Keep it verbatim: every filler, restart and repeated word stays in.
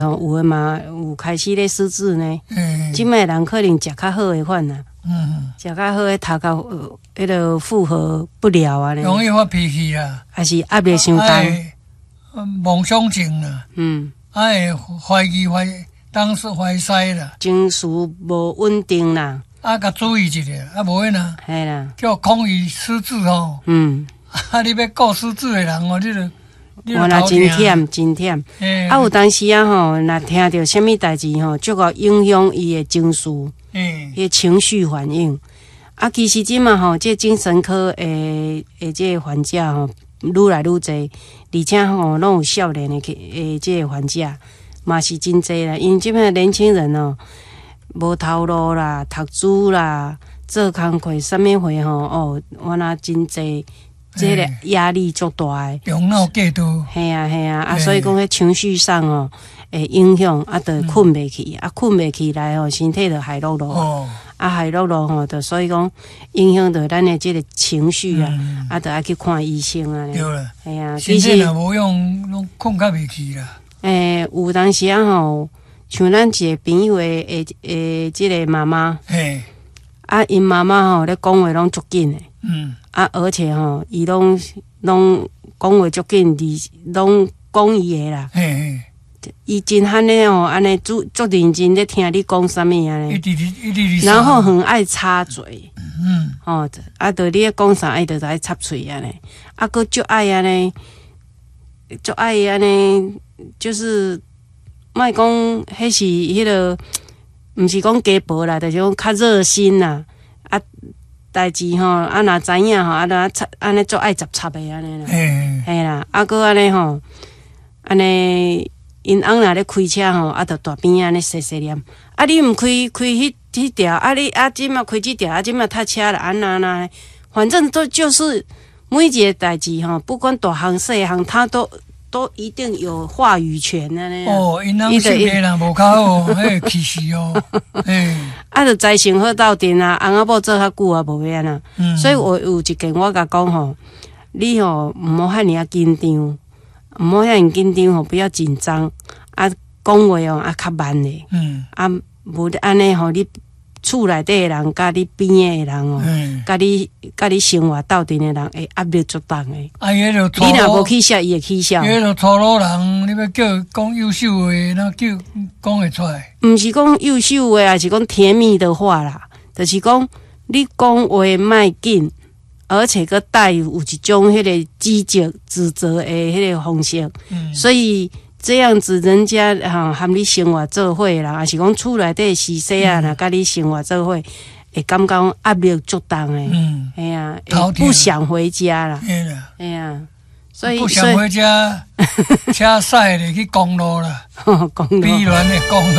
哦，有诶嘛，有开始咧失智呢。 嗯， 即摆人可能食较好诶款啦， 嗯， 食较好诶，头壳呃迄个负荷不了啊呢， 容易发脾气啊， 还是压力伤重。 爱梦想症啦， 嗯， 爱怀疑怀当时怀疑啦， 情绪无稳定啦， 啊，甲注意一下，啊，无诶呐， 系啦， 叫空余失智吼， 嗯， 啊，你要顾失智诶人哦，你著你我若真忝真忝。 欸、 啊，有当时啊吼，若听到啥物代志吼，足够影响伊诶情绪， 嗯， 伊情绪反应。啊，其实即嘛吼，这精神科诶诶，这个患者吼，愈来愈侪，而且吼，拢有少年诶诶，这个患者嘛是真侪啦。因为即摆年轻人哦，无头路啦，读书啦，做工课啥物货吼，哦，我若真侪。这个压力足大诶， 用脑过度， 系啊系啊，啊，所以讲喺情绪上哦，会影响啊，就困袂去，啊，困袂起来吼，身体就害落落， 哦， 啊，害落落吼，就所以讲影响到咱诶即个情绪啊， 嗯、 啊，就爱去看医生啊。 对啦， 系啊， 其实若无用，拢困较袂去啦。 诶，有当时啊吼，像咱一个朋友诶诶诶，即个妈妈， 嘿， 啊，因妈妈吼咧讲话拢足紧诶。 嗯， 啊，而且吼，伊拢拢讲话足紧，伫拢讲伊诶啦。 嘿嘿， 伊真罕咧吼，安尼足足认真咧听你讲啥物安尼。 一直一直然后很爱插嘴， 嗯， 吼、哦，啊，着你咧讲啥，伊着爱插嘴安尼，啊，佫足爱安尼，足爱安尼，就是莫讲，迄是迄、那个，毋是讲家暴啦，就是讲较热心啦，啊。代志吼，啊若知影吼，啊若插安尼做爱杂插诶安尼啦， 嘿， 嘿啦，啊搁安尼吼，安尼因翁若咧开车吼，啊着大边安尼细细念，啊你毋开开迄迄条，啊你啊即马开即条，啊即马踏车啦，安那那，反正都就是每一个代志吼，不管大项细项，他都都一定有话语权安尼。 哦，因翁性格啦无较好，迄气死哦，嘿。 啊，着栽成好斗阵啊，翁仔某做较久啊，无要安那。 嗯、 所以我有一件我甲讲吼，你吼毋好遐尔啊紧张，毋好遐尔紧张吼，不要紧张。啊，讲话哦啊较慢咧。嗯。啊，无安尼吼，你厝内底诶人，甲你边诶人哦，甲、嗯、你甲你生活斗阵诶人，会压力足重诶。 啊，伊迄你若无起笑，伊会起笑。 伊迄个粗鲁人，你要叫讲优秀诶，那叫讲会出来。 毋是讲优秀诶，还是讲甜蜜的话啦，就是讲你讲话莫紧，而且佮带有一种迄个指责、指责诶迄个方式，嗯、所以这样子人家哈含你生活做伙啦，还是讲厝内底时势啊，若甲你生活做伙，会感觉压力足重诶，嗯，哎呀、啊，不想回家啦，哎呀、啊。所以不想回家，车驶咧去公路啦， 公路， 比乱的公路。